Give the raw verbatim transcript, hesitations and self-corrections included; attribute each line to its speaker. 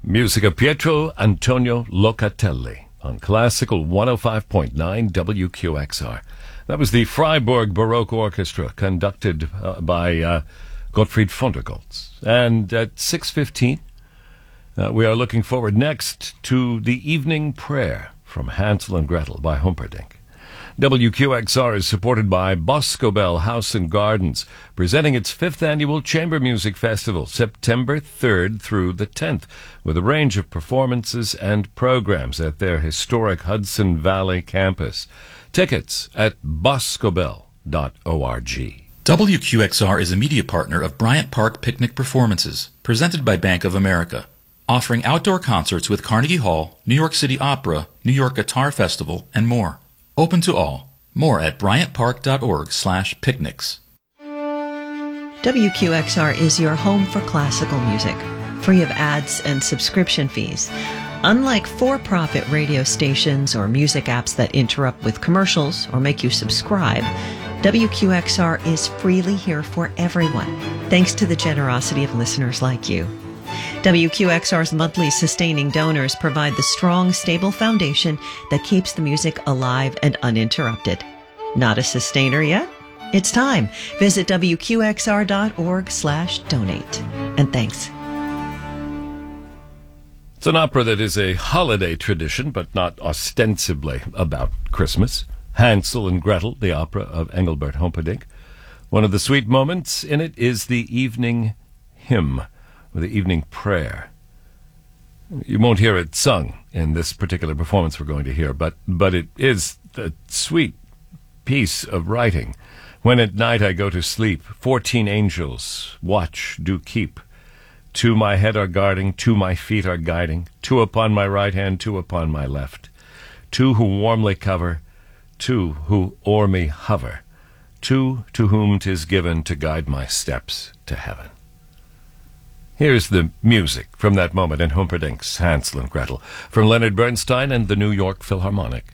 Speaker 1: Music of Pietro Antonio Locatelli on Classical one oh five point nine W Q X R. That was the Freiburg Baroque Orchestra, conducted uh, by uh, Gottfried von der Goltz. And at six fifteen, uh, we are looking forward next to the Evening Prayer from Hansel and Gretel by Humperdinck. W Q X R is supported by Boscobel House and Gardens, presenting its fifth annual Chamber Music Festival, September third through the tenth, with a range of performances and programs at their historic Hudson Valley campus. Tickets at boscobel dot org.
Speaker 2: W Q X R is a media partner of Bryant Park Picnic Performances, presented by Bank of America, offering outdoor concerts with Carnegie Hall, New York City Opera, New York Guitar Festival, and more. Open to all. More at bryantpark.org slash picnics.
Speaker 3: W Q X R is your home for classical music, free of ads and subscription fees. Unlike for-profit radio stations or music apps that interrupt with commercials or make you subscribe, W Q X R is freely here for everyone, thanks to the generosity of listeners like you. W Q X R's monthly sustaining donors provide the strong, stable foundation that keeps the music alive and uninterrupted. Not a sustainer yet? It's time. Visit W Q X R dot org slash donate. And thanks.
Speaker 1: It's an opera that is a holiday tradition, but not ostensibly about Christmas. Hansel and Gretel, the opera of Engelbert Humperdinck. One of the sweet moments in it is the evening hymn, or the evening prayer. You won't hear it sung in this particular performance we're going to hear, but, but it is a sweet piece of writing. When at night I go to sleep, fourteen angels watch, do keep. Two my head are guarding, two my feet are guiding, two upon my right hand, two upon my left. Two who warmly cover, two who o'er me hover, two to whom 'tis given to guide my steps to heaven. Here's the music from that moment in Humperdinck's Hansel and Gretel, from Leonard Bernstein and the New York Philharmonic.